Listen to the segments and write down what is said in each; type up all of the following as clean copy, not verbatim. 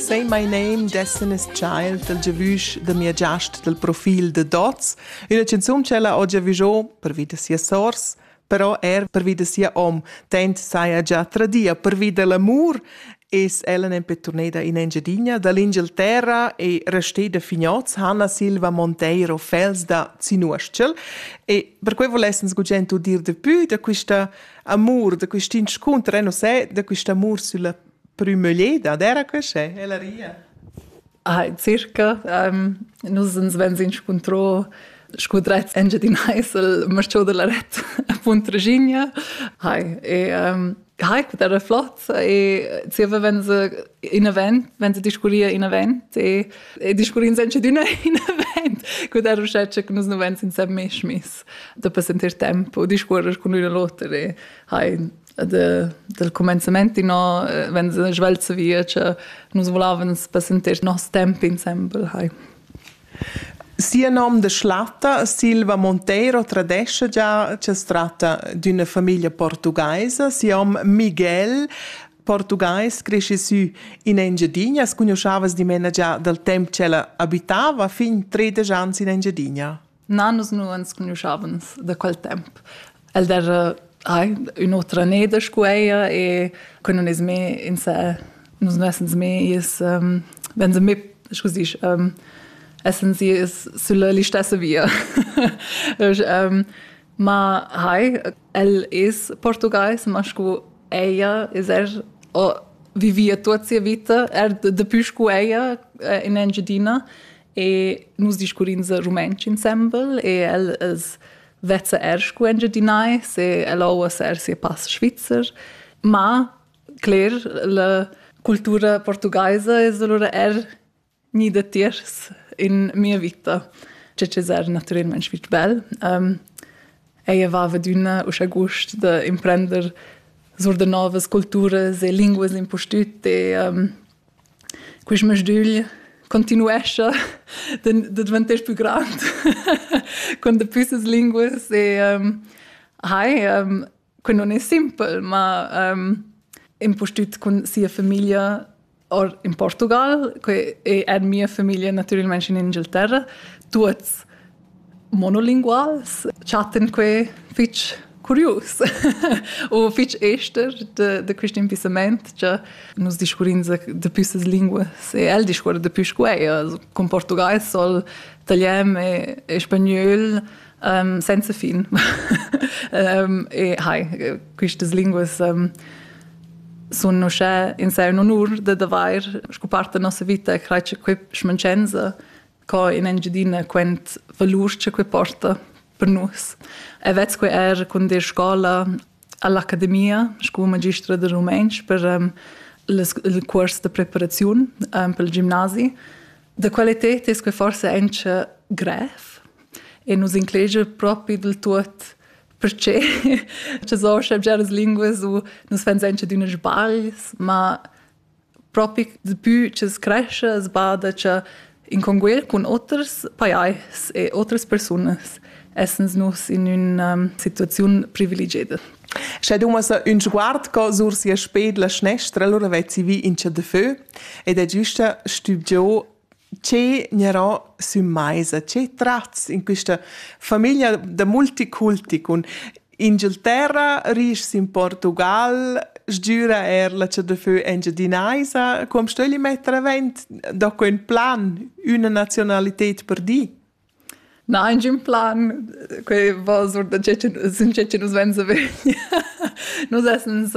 Say My Name, Destiny's Child, del giavusch da mia giast del profil de Dots. Una canzone che la ho già visto per vita sia sors, però per vita sia om. Tent saia già tradia, per vita l'amor. Es Ellen Empeturneda in Engiadina, dall'Inghilterra e restè da Fignoz, Hanna Silva Monteiro Fels da Zinuschel. E per cui volessens gugento dir de più da questa amor, da questo incontro, non sai, da questo amor sulla prima lieda, era cos'è, Elaria? Circa, nos ens vens incontro scudrets Engiadina il marciò della rete a Puntraginha. Quid era flott e zieva wenn sie discuria in event e discurin senza di in event quid era uscetche che nos no vens in sem mes da passentir tempo discurer con una lotta e del comencamento no wenn sie schwelze via che nos volavens passentir nos tempo insieme. Sia nom de Schlatta, Silva Monteiro tradesce già che si tratta di una famiglia portoghese, sia Miguel, portoghese, cresce su in Engiadina, sconosciavas di mena già del tempo che la abitava, fin 13 anni in Engiadina. Nos non ens conosciavans da quel tempo. El era un'altra neda scueia e quando non es me in sé, nos non essens me is, wenn sie me, scusi, essen sie sulla listessa via. Ma el es portugais, ma scu ella es vivia tutta sia vita de più scu ella in Engiadina e nus discurins rumensch ensemble e el es vezza scu Engiadinais e el oua sia pass Svizzer. Ma, clar, la cultura portugaisa es allora ni de tiers in mia vita. C'è naturalmente svich bel. Ella va veduna us august de imprender sur de novas culturas e linguas impostut e quis masdugl continuescha de diventer più grand con de pisas linguas e que non è simple, ma impostut con sia famiglia or in Portugal, e mia famiglia naturalmente in Inghilterra, tutti monolinguals, chatten que fitch curios o fitch ester de questo impensament, che nos discurinza de pisas linguas e el discura de più scueia, con português, sol, italiano e spagnol, senza fin. E queste linguas sono c'è in sé un onor de davar scoparta nostra vita e credo che smancenza che in Engiadina quent valur che porta per nos. E vez che con der scuola all'accademia, scu magistra de rumensch per il corso de preparazione per il gimnasi. De qualità è che forse ence gref e nos inclege proprio del tutto perché ci sono sempre linguas o nos fanno sempre di unas sbaglios, ma proprio di più ci cresce, sbada, ci inconguer con otras paesi e otras personas, essens nos in una situazione privilegiata. C'è dunque un sguardo che sursi a sped la snestra, allora vezi vi in c'è de feu, ed è giusto studio c'è n'era su maisa, c'è trazzi in questa famiglia da multiculti con Inghilterra, riesci in Portugal, sgiura la c'è de feu Engiadinaisa, come sto li mettere avanti da quel plan una nazionalità per di? Nein, in plan, che va sur da c'è nos venza veglia. Nos essens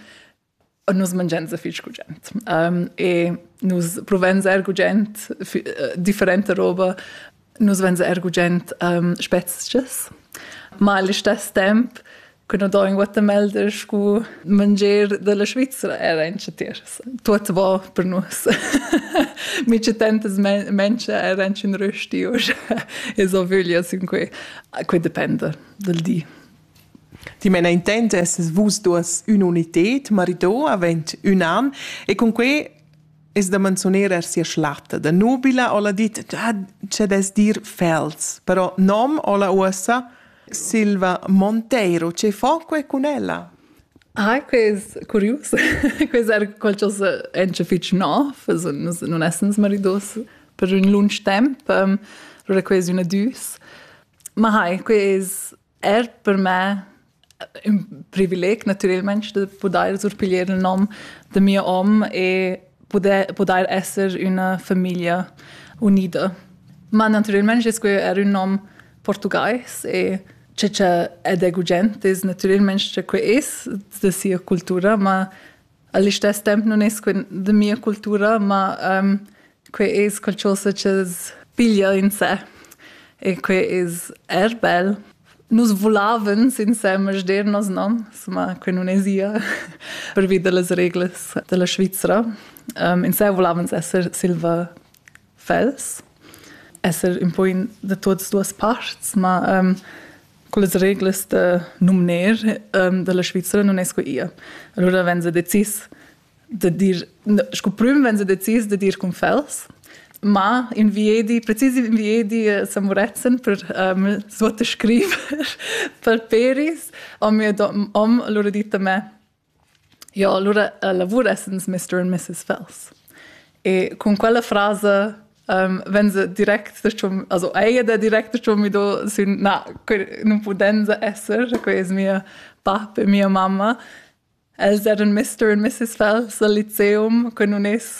nos mangenza fitch gugent. E nos provenza gugent differente roba, nos venza gugent spezies. Ma allo stesso tempo, quando do in Guatemala scu mangiare della Svizzera era in cettiers. Tutto va per nos. Mi c'è tantas menche era in rösti e so voglia sin que dipende del di. Ti mena intende es vus duas un'unität, marito avent un an e con que es da menzoner sia schlatta. Da nobila o la dit c'è des dir Fels, però nom o la ussa Silva Monteiro, c'è foque con ella? Que è curioso. Questo è qualcosa che fitch no, also non essens maridos per un lunch temp, allora questo è una dus. Ma questo è per me un privilegio, naturalmente, di poter sorpigliare il nome del mio uomo e poter essere una famiglia unita. Ma naturalmente questo è un nome portoghese e c'è edegugente, naturalmente questo è la sua cultura, ma allo stesso tempo non è la mia cultura, ma questo è qualcosa che piglia in sé. E questo è bello. Nos volavamo insieme a dire nos noms, ma que non è sia per via le reglas della Svizzera. Insieme volavamo essere Silva Fels, essere un po' da tutte e due parti, ma con le reglas de nominare della Svizzera non è io. Allora wenn sie decis de dir, prima wenn sie decis de dir con Fels, ma preciso inviedi Samuretzen per sottoscrivere per Peris, allora dite a me, ja, allora lavoro essens Mr. and Mrs. Fels. E con quella frase wenn sie direkt schon, also der direkt schon mi do sind, non pudenza essere, questo è mio papà e mia mamma, els eren Mr. and Mrs. Fels al liceum, che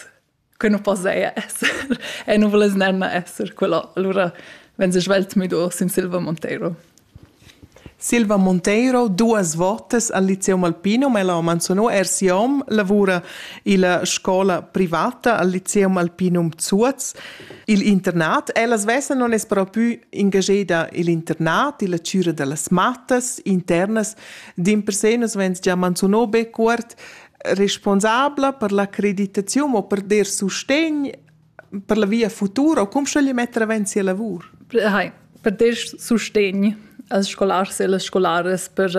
non posso essere, e non volevo nemmeno essere quello. Allora, wenn sie schwelt mi do sind Silva Monteiro. Silva Monteiro, 2 votes al Liceum Alpinum, ella ha menzionato, siom lavora in la scuola privata al Liceum Alpinum Zuz, l'internat. Ella svessa non è proprio ingagata l'internat, la cura delle mattes internas, din per se, wenn già menzionato be quart, responsabile per l'accreditazione o per der sostegno per la via futura, o come sceglie mettere avanti il lavoro? Per der sostegno als scolars e les scolares per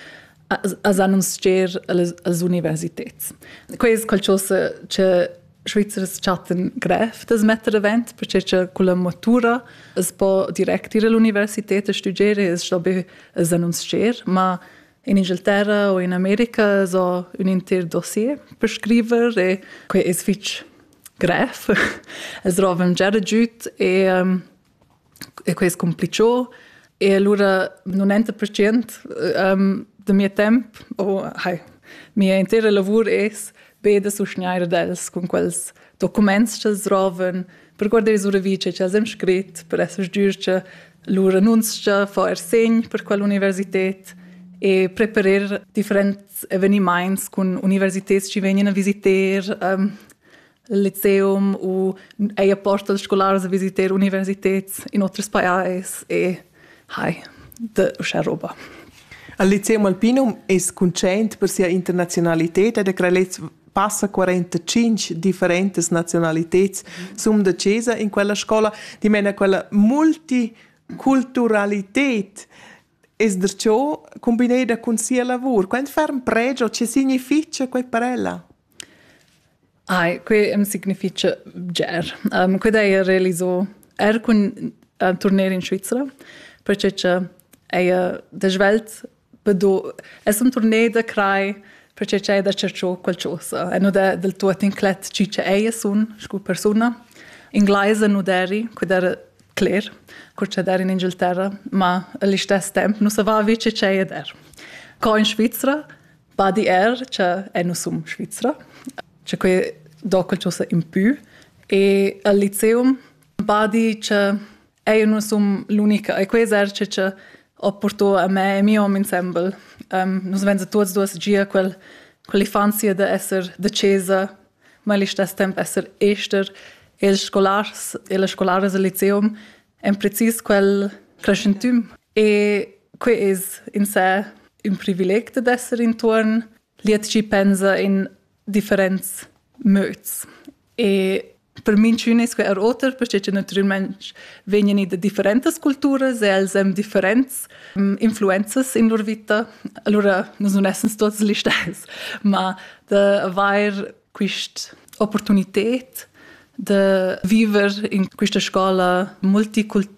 as annunziare alle universitets. Questo è qualcosa che Svizzera chatten gref das mettere event, perché con la matura es può direttire all'università a studiare e stobbe as annunziare, ma in Inghilterra o in America so un inter dossier per scrivere e questo è fitch gref. Es rovam già giut e questo complicò. E allora non è 100% del mio tempo, mio intero lavoro è bene sostenere dels con quei documenti che si trovano, per guardare sulla vita che si è scritto, per essere giurce, loro annunci, fare segni per quell'università e preparare differenti avvenimenti con università che vengono a visitare il liceum o a portare scolari a visitare università in altri paesi e de roba. Al Liceum Alpinum è contento per sia internazionalità ed passa 45 differenti nazionalità sum de Cesa in quella scuola di mena quella multiculturalità è der ciò combinata con sia lavoro. Quando fa un pregio che significa quei parella? Que significa ger. Quando realizzo con tornare in Svizzera perché è da svelt bedo è un torneo da crai perché c'è da cercare qualcosa e non del tuo inclet ci c'è sun scu persona inglese non deri quando clear c'è da in Inghilterra ma allo stesso tempo non sapeva vice c'è der qua in Svizzera badi c'è è non sum Svizzera c'è que do qualcosa in più e al liceum badi c'è e non sono l'unica, e questo è che ho portato a me e mio insieme. Noi abbiamo tutti due già quell'infanzia di essere decisa, ma allo stesso tempo essere ester, e le scolari del liceum è preciso quel crescentum. E questo è in sé un privilegio di essere intorno, lì ci pensa in differenti modi. E per me è un altro perché naturalmente vengono da differenti culture e hanno differenti influenze in loro vita. Allora non sono tutti gli stessi, ma di avere questa opportunità di vivere in questa scuola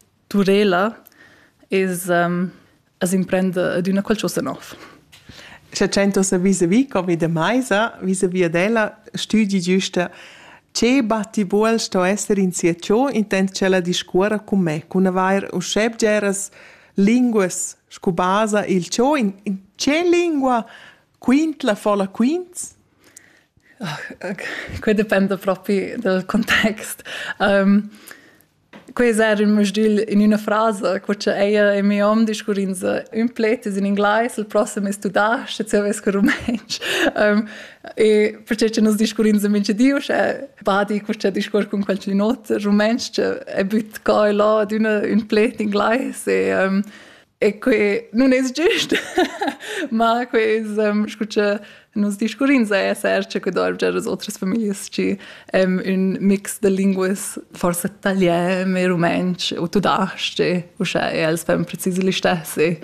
multiculturale è imprendere ad una qualcosa nuova. Se cento se vis-a-vis come de maisa, vis-a-vis della studi giusta che batti vuol sto essere in sia ciò intent che la discuora con me, con avair o scheb geras linguas scubasa il ciò in che lingua quint la fola quints? Questo dipende proprio dal contesto. Questo era un modul in una frase, che io e mio uomo discorrinza un plet in inglese, il prossimo è studato, e poi è rumänsch. E perché noi discorrinza mince Dio, cioè badi che discorre con qualche nota rumänsch, e but qua e là ad un plet in inglese, e que non è giusto, ma questo scuccia nos discorrinza è serce che dorge as outras famílias ci un mix de linguas forse italien e rumänsch o tudaste o che els fem precise li stesse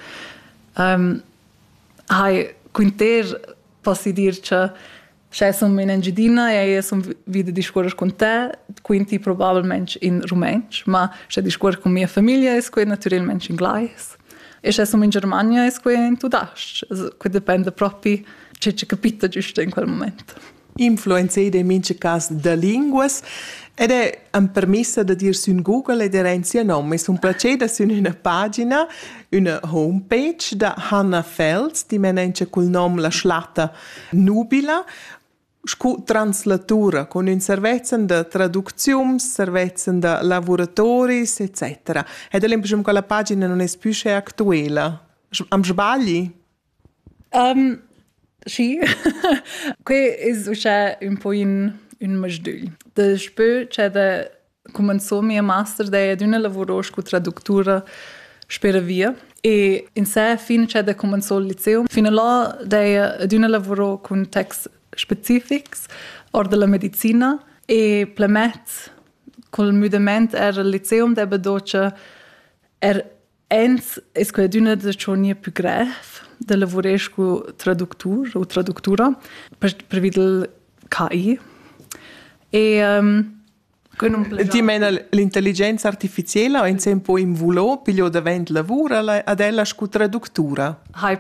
hai quinter posso dirce che sono in Engiadina e io sono vida discorrer con te quinti probabilmente in rumänsch ma se discorrer con mia famiglia è que naturalmente in inglese e se sono in Germania è que in tudaste que dipende proprio c'è capito giusto in quel momento. Influenzede in mince cas de linguas ed è un permesso da dir su Google ed era in sia nome. È un piacere su una pagina, una homepage da Hanna Fels, di menence col nome La Schlatta Nubila, scu translatura, con un servizio di traduzione, servizio di lavoratori, eccetera. Ed è quella pagina non è più attuale. Am sbagli? Sì, questo è un po' un modul. Dopo c'è cominciò mio master di una lavoro con traduttura per via e in sé fino c'è cominciò il liceo fino là di una lavoro con text specifici o della medicina e plemet col mudamento era il liceo dove doce ens è una delle giorni più grave de lavorare con traduttura per vedere KI e ti mena l'intelligenza artificiale o in tempo in volo piglio davent lavora adella con traduttura hai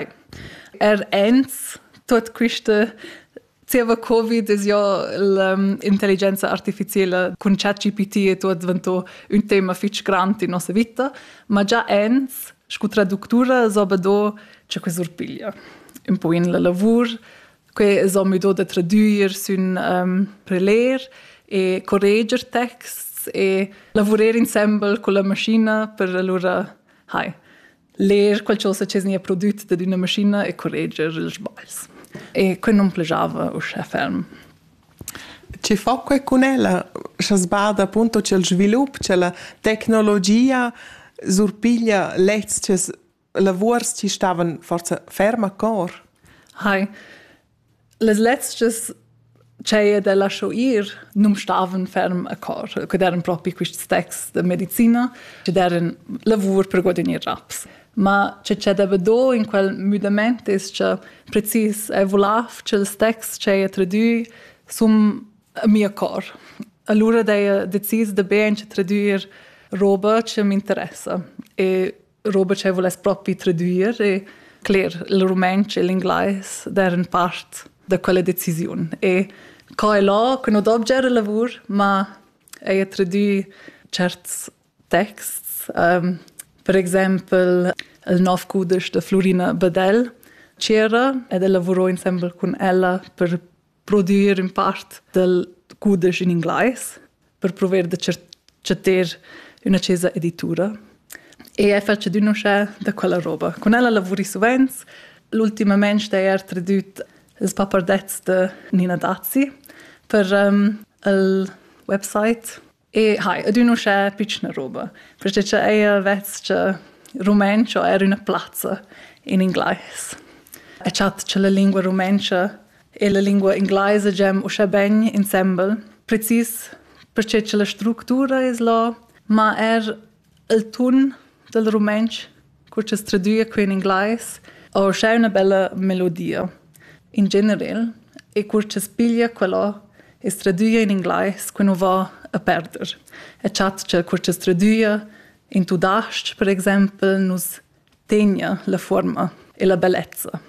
ens tot questa Ceva Covid è già l'intelligenza artificiale con ChatGPT e tutto diventò un tema fitch grande in nostra vita, ma già ens, con traduttura, so c'è questo urpiglia. Un po' in la lavoro, che so mi do da tradurre su un preler e correggere text e lavorare insieme con la macchina per allora, ler qualcosa che è prodotto da una macchina e correggere gli sbagli. E che non piaceva o che ferm. Ci fa que con ella, che sbada appunto c'è il sviluppo, c'è la tecnologia, surpiglia let's che lavori ci stavano forse ferma ancora. Le letztes c'è della shoir non stavano ferma ancora, che erano proprio questi text di medicina, che erano lavoro per guadagnare raps. Ma c'è deve do in quel mudamento è che precis evolaf che il text che tradui sum a mia cor. Allora dei decis de ben che tradurre roba che mi interessa e roba che voles proprio tradurre e clear il rumänsch e l'inglese erano parte da quella decisione e coi là che non dobbiamo lavoro ma e tradui certi texti per esempio il nuovo cudes di Florina Badel c'era ed lavorò insieme con ella per produrre in parte del cudes in inglese per provare di cercare una cesa editura e faccio di conoscere da quella roba. Con ella lavori sovente, l'ultimamente ha tradotto il papardets di Nina Dazzi per il website e ad conoscere piccola roba perché c'è che rumäncio era una piazza in inglese. E c'è la lingua rumäncio e la lingua inglese gem usce ben insieme, precis perché c'è la struttura è là, ma il ton del rumäncio che si traduce in inglese o c'è una bella melodia in generale e che si piglia quella e si traduce in inglese che non va a perdere. E c'è che si traduce in tudast, per esempio, nos tegna la forma e la bellezza.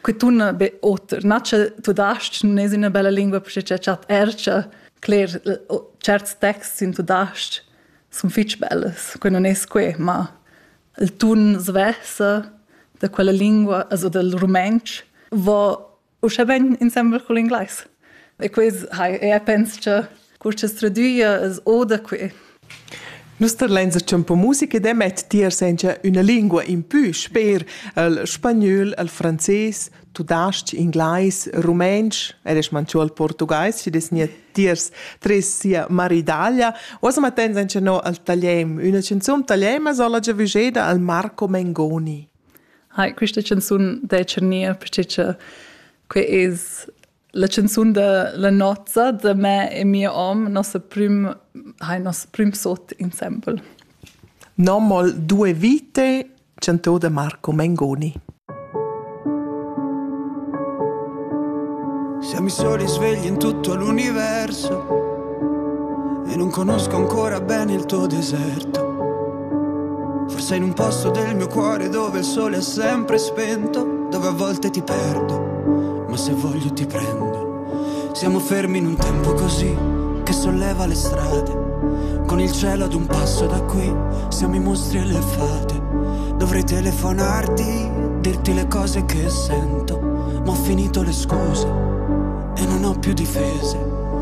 che tu ne be otter. Nace tu dast non è una bella lingua perché c'è chat ercia, clear, certi texti in tu dast sono fitch belles, che non è que, ma il tun svessa da quella lingua, also del romansch, va usce ben insieme con l'inglese. E questo, penso che questa traduia è o da qui. Nostra lenza c'è un po' musica ed emet dir senza una lingua in più, per il spagnolo, il francese, tudast, inglese, rumensch, ed es mancio il portuguese, ci desnia tiers tres sia maridaglia. Osa maten senza no al tagliem, una canzone tagliem sola già vigeda al Marco Mengoni. Questa canzone da Cernia, perché che è la canzone della nozza da me e mio om, nostra prim sot insieme. Nommol due vite, canto da Marco Mengoni. Siamo i soli svegli in tutto l'universo e non conosco ancora bene il tuo deserto. Forse in un posto del mio cuore dove il sole è sempre spento, dove a volte ti perdo, ma se voglio ti prendo. Siamo fermi in un tempo così che solleva le strade, con il cielo ad un passo da qui, siamo i mostri e le fate. Dovrei telefonarti, dirti le cose che sento, ma ho finito le scuse e non ho più difese.